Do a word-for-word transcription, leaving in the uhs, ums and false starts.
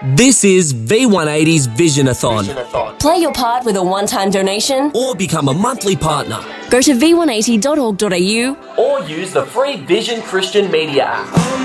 This is V one eighty's Visionathon. Visionathon. Play your part with a one-time donation or become a monthly partner. Go to v one eighty dot org dot a u or use the free Vision Christian Media app.